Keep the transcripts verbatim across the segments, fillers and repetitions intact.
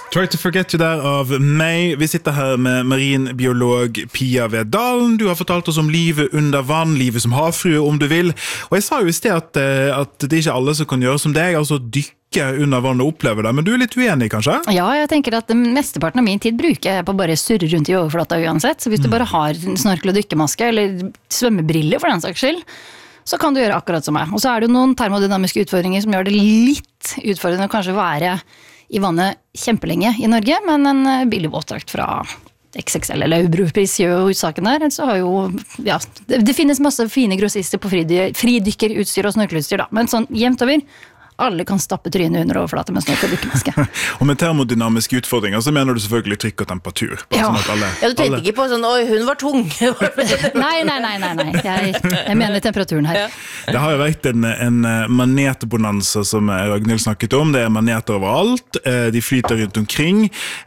Try to Forget You der av meg. Vi sitter her med marinbiolog Pia Vedalen. Du har fortalt oss om livet under vann, livet som havfrue om du vil. Og jeg sa jo i sted at, at det er ikke alle som kan gjøre som deg, altså dykke under vann og oppleve det. Men du er litt uenig, kanskje? Ja, jeg tenker at mesteparten av min tid bruker jeg på bare surre rundt i overflata uansett. Så hvis du bare har snorkel- og dykkemaske, eller svømmebriller for den saks skyld, så kan du gjøre akkurat som meg. Og så er det jo noen termodynamiske utfordringer som gjør det litt utfordrende å kanskje være i vannet kjempelenge i Norge, men en billig våtdrakt fra X X L eller Europris gjør jo utsaken der, så har jo, ja, det, det finnes masse fine grossister på fridykkerutstyr og snorkelutstyr da, men sånn jevnt over, alle kan stappe trynet under overflate med snorkel og dykkemaske. Og med termodynamiske utfordringer så mener du selvfølgelig trykk og temperatur. Ja. Sånn at alle, ja, du tenkte alle... ikke på sånn, oi, hun var tung. nei, nei, nei, nei, nei. Jeg, jeg mener temperaturen her. Ja. Det har jo vært en, en manetbonanza som Ragnhild snakket om. Det er maneter overalt, de flyter rundt omkring,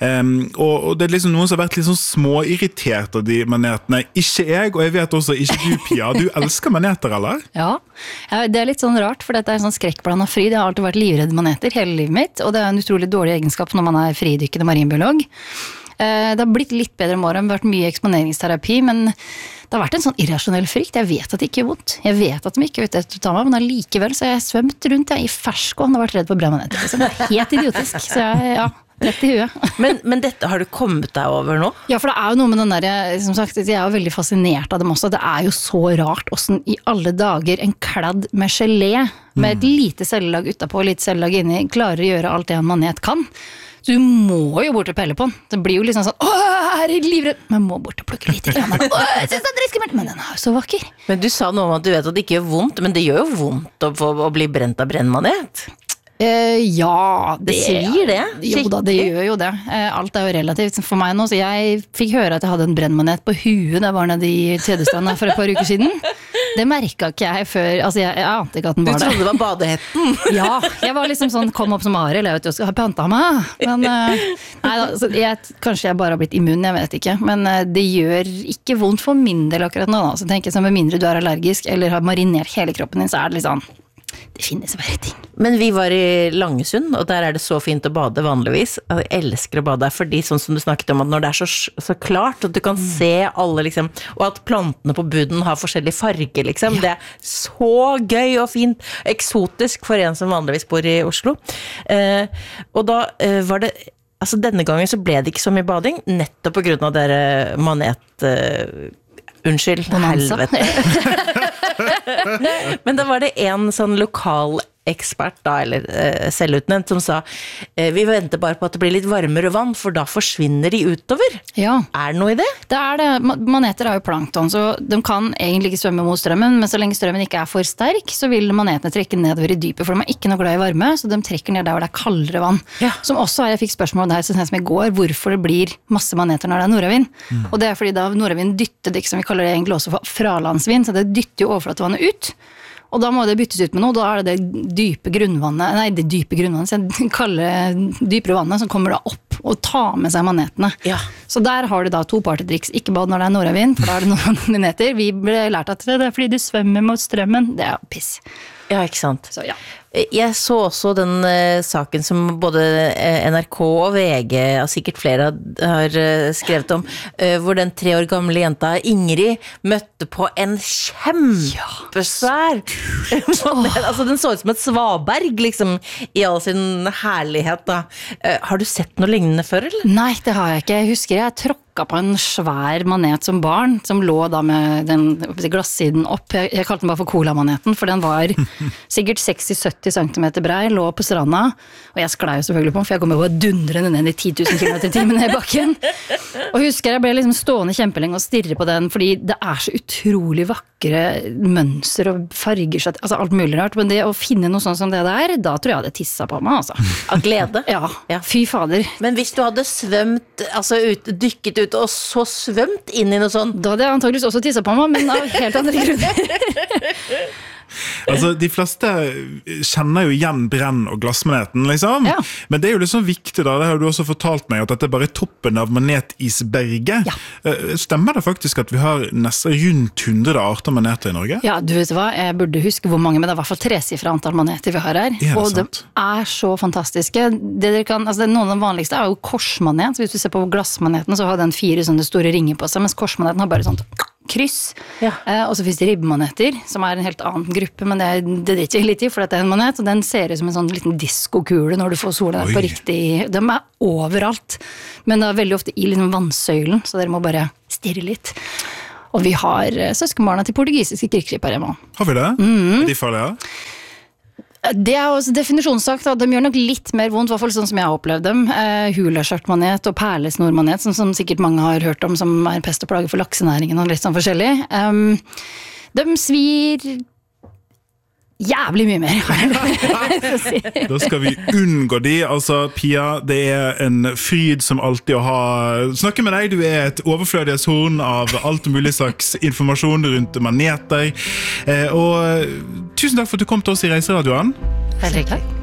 og det er liksom noen som har vært litt sånn småirritert av de manetene. Ikke jeg, og jeg vet også ikke du, Pia. Du elsker maneter, eller? Ja, det er litt sånn rart, for dette er en sånn skrekkblandet fryd. Jeg har alltid vært livredd maneter hele livet mitt, og det er en utrolig dårlig egenskap når man er fridykkende marinbiolog. Det har blitt litt bedre om året, det har vært mye eksponeringsterapi, men det har vært en sånn irrasjonell frykt. Jeg vet at det ikke er vondt. Jeg vet at de ikke er ute etter å ta meg, men allikevel så har jeg svømt rundt jeg, i ferskvann og vært redd for brennmaneter. Det er helt idiotisk, så jeg, ja, rett i huet. men, men dette har du kommet deg over nå? Ja, for det er jo noe med den der, som sagt, jeg er jo veldig fascinert av dem også. Det er jo så rart, hvordan i alle dager en kladd med gelé, med et lite cellelag utenpå og lite cellelag inni, klarer å gjøre alt det en manet kan. Så du må jo bort og pelle på den. Det blir jo liksom sånn, åh, her er livredd. Men må bort og plukke litt. Åh, jeg synes det er driskemert. Men den er jo så vakker. Men du sa noe om at du vet at det ikke gjør vondt, men det gjør jo vondt å, å bli brent av brennmanet. Uh, ja, det, det svir det. Jo da, det gjør jo det. Uh, alt er jo relativt for meg nå, så jeg fikk høre at jeg hadde en brennmanet på huet da jeg var nede i Tvedestrand for et par uker siden. Det merket ikke jeg før, altså jeg, jeg ante ikke at den var der. Du trodde det var badehetten? Ja, jeg var liksom sånn, kom opp som Arild, jeg vet du, skal ha panta meg. Men uh, nei, altså, jeg, kanskje jeg bare har blitt immun, jeg vet ikke. Men uh, det gjør ikke vondt for min del akkurat nå. Da. Så tenker jeg sånn, med mindre du er allergisk eller har marinert hele kroppen din, så er det litt sånn, det finnes bare ting. Men vi var i Langesund, og der er det så fint å bade vanligvis. Jeg elsker å bade der, fordi sånn som du snakket om, at når det er så, så klart, at du kan mm. se alle, liksom, og at plantene på bunnen har forskjellig farge, liksom. Ja. Det er så gøy og fint, eksotisk for en som vanligvis bor i Oslo. Eh, og da eh, var det, altså denne gangen så ble det ikke så mye bading, nettopp på grunn av dere manet... Eh, Unnskyld, helvete. Men da var det en sånn lokal ekspert da, eller eh, selvutnevnt, som sa eh, vi venter bare på at det blir litt varmere vann, for da forsvinner de utover. Ja. Er det noe i det? Det er det. Maneter er jo plankton, så de kan egentlig ikke svømme mot strømmen, men så lenge strømmen ikke er for sterk, så vil manetene trekke nedover i dypet, for de er ikke noe glad i varme, så de trekker ned der hvor det er kaldere vann. Ja. Som også er, jeg fikk spørsmål om det her så sent som i går, hvorfor det blir masse maneter når det er nordavind. Mm. Og det er fordi da nordavind dytter det, som vi kaller det egentlig også for fralandsvind, så det dytter jo overflatevannet ut. Og da må det byttes ut med noe, da er det det dype grunnvannet, nei, det dype grunnvannet, så det kalde dypere vannet som kommer da opp og tar med seg manetene. Ja. Så der har du da to partytriks, ikke bad når det er nordavind, for da er det noen maneter. Vi ble lært at det er fordi du svømmer mot strømmen, det er piss. Ja, ikke sant. Så ja. Jeg så også den uh, saken som både uh, N R K og V G, og sikkert flere har uh, skrevet om, uh, hvor den tre år gamle jenta Ingrid møtte på en kjempesvær ja, altså den så ut som et svaberg liksom, i all sin herlighet da. Uh, har du sett noe lignende før, eller? Nei, det har jeg ikke. Jeg husker jeg tråkket på en svær manet som barn, som lå da med den glassiden opp. Jeg, jeg kalte den bare for colamaneten, for den var sikkert seksti til sytti centimeter brei, lå på stranda, og jeg sklei jo selvfølgelig på den, for jeg kom jo dundrende ned i ti tusen kilometer i timen ned i bakken. Og husker jeg ble liksom stående kjempelenge og stirre på den, fordi det er så utrolig vakre mønster og farger, altså alt mulig rart, men det å finne noe sånt som det der, da tror jeg hadde tisset på meg, altså. Av glede? Ja, ja, fy fader. Men hvis du hadde svømt, altså ut, dykket ut, og så svømt inn i noe sånt? Da hadde jeg antageligvis også tisset på meg, men av helt andre grunner. Altså, de fleste kjenner jo igjen brenn- og glassmaneten, liksom. Ja. Men det er jo liksom viktig da, det har du også fortalt meg, at dette er bare toppen av manetisberget. Ja. Stemmer det faktisk at vi har nesten rundt hundre arter maneter i Norge? Ja, du vet hva, jeg burde huske hvor mange, men det er i hvert fall tresifret antall maneter vi har her. Ja, og de sant? er så fantastiske. Det dere kan, altså det, noen av de vanligste er jo korsmanet. Så hvis du ser på glassmaneten, så har den fire sånne store ringer på seg, mens korsmaneten har bare sånt kryss. Ja. Eh, og så finnes det ribbmaneter, som er en helt annen gruppe, men det, er, det er ikke litt i, for det er en manet, og den ser ut som en sånn liten diskokule når du får sola Oi. på riktig. De er overalt, men det er veldig ofte i liksom vannsøylen, så dere må bare stirre litt. Og vi har eh, søskenbarna til portugisiske kirkeklipp her hjemme. Har vi det? Mm. Er de farlige? Det er også definisjonssagt, da. De gjør nok litt mer vondt, i hvert fall sånn som jeg har opplevd dem. Eh, Huleskjørtmanet og perlesnormanet, som, som sikkert mange har hørt om, som er pest og plage for laksenæringen og litt sånn forskjellig. Um, de svir jævlig mye mer. Da skal vi unngå de. Altså, Pia, det er en fryd som alltid å ha snakke med deg. Du er et overflødighetshorn av alt mulig slags informasjon rundt maneter. Eh, og tusen takk for at du kom til oss i Reiseradioen. Veldig klart.